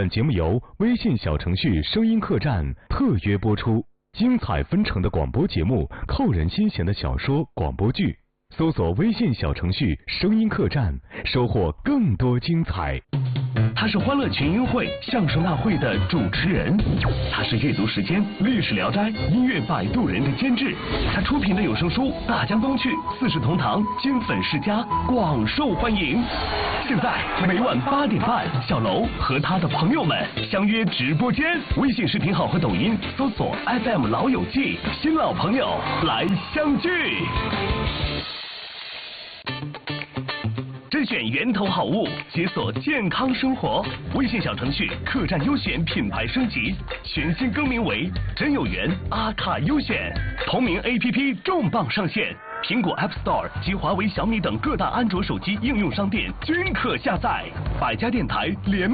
本节目由微信小程序声音客栈特约播出，精彩纷呈的广播节目，扣人心弦的小说、广播剧，搜索微信小程序声音客栈，收获更多精彩。 他是欢乐群英会相声大会的主持人，他是阅读时间历史聊斋音乐摆渡人的监制，他出品的有声书《大江东去》《四世同堂》金粉世家广受欢迎。现在每晚8点半，小楼和他的朋友们相约直播间，微信视频号和抖音搜索 FM 老友记，新老朋友来相聚。甄选源头好物，解锁健康生活。微信小程序客栈优选品牌升级，全新更名为真有缘阿卡优选。同名 APP 重磅上线，苹果 App Store 及华为、小米等各大安卓手机应用商店均可下载。百家电台联